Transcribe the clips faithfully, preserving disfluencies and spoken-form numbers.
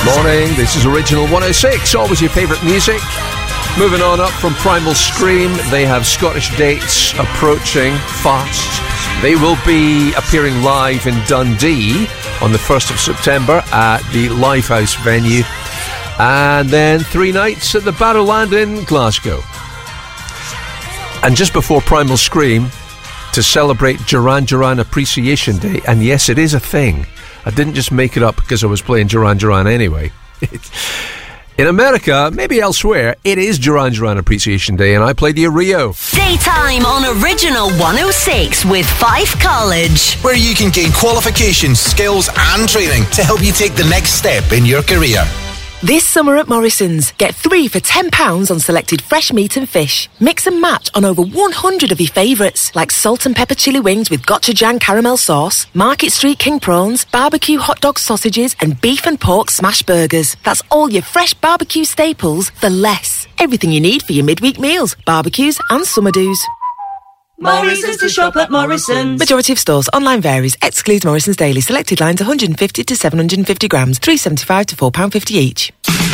Morning, this is Original one oh six, always your favourite music. Moving on up from Primal Scream, they have Scottish dates approaching fast. They will be appearing live in Dundee on the first of September at the Lifehouse venue, and then three nights at the Barrowland in Glasgow. And just before Primal Scream, to celebrate Duran Duran Appreciation Day, and yes, it is a thing. I didn't just make it up because I was playing Duran Duran anyway. In America, maybe elsewhere, it is Duran Duran Appreciation Day, and I played you Rio. Daytime on Original one oh six with Fife College, where you can gain qualifications, skills and training to help you take the next step in your career. This summer at Morrison's, get three for ten pounds on selected fresh meat and fish. Mix and match on over one hundred of your favourites, like salt and pepper chili wings with gochujang caramel sauce, Market Street king prawns, barbecue hot dog sausages and beef and pork smash burgers. That's all your fresh barbecue staples for less. Everything you need for your midweek meals, barbecues and summer do's. Morrison's to shop at Morrison's. Majority of stores. Online varies. Excludes Morrison's Daily. Selected lines one hundred fifty to seven hundred fifty grams. three pounds seventy-five to four pounds fifty each.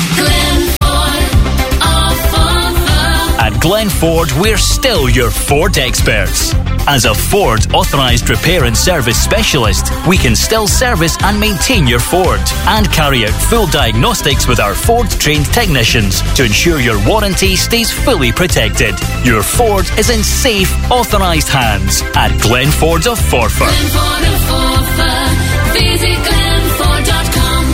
At Glen Ford, we're still your Ford experts. As a Ford authorised repair and service specialist, we can still service and maintain your Ford and carry out full diagnostics with our Ford-trained technicians to ensure your warranty stays fully protected. Your Ford is in safe, authorised hands at Glen Ford of Forfar. Glen Ford of Forfar. Visit glen ford dot com.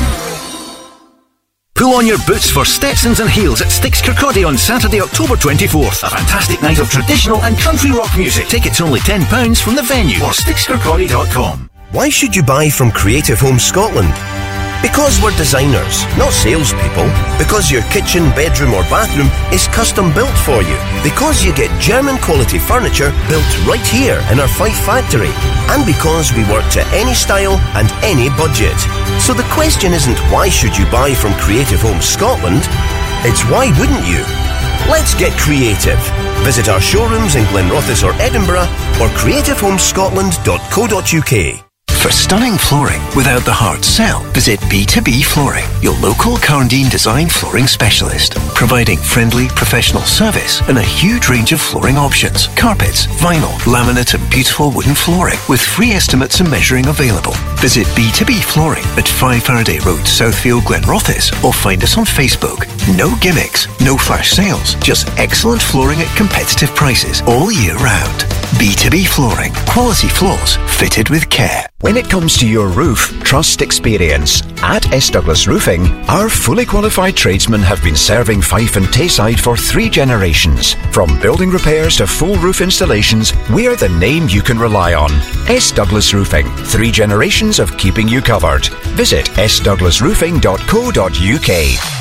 Pull on your boots for Stetsons and Heels at Styx Kirkcaldy on Saturday, October twenty-fourth. A fantastic night of traditional and country rock music. Tickets only ten pounds from the venue or styx kirkcaldy dot com. Why should you buy from Creative Homes Scotland? Because we're designers, not salespeople. Because your kitchen, bedroom or bathroom is custom built for you. Because you get German quality furniture built right here in our Fife factory. And because we work to any style and any budget. So the question isn't why should you buy from Creative Homes Scotland? It's why wouldn't you? Let's get creative. Visit our showrooms in Glenrothes or Edinburgh or creative homes scotland dot co dot uk. For stunning flooring without the hard sell, visit B two B Flooring, your local Carndine design flooring specialist, providing friendly, professional service and a huge range of flooring options, carpets, vinyl, laminate and beautiful wooden flooring with free estimates and measuring available. Visit B two B Flooring at five Faraday Road, Southfield, Glenrothes, or find us on Facebook. No gimmicks, no flash sales, just excellent flooring at competitive prices all year round. B two B Flooring, quality floors fitted with care. When it comes to your roof, trust experience. At S. Douglas Roofing, our fully qualified tradesmen have been serving Fife and Tayside for three generations. From building repairs to full roof installations, we're the name you can rely on. S. Douglas Roofing, three generations of keeping you covered. Visit s douglas roofing dot co dot uk.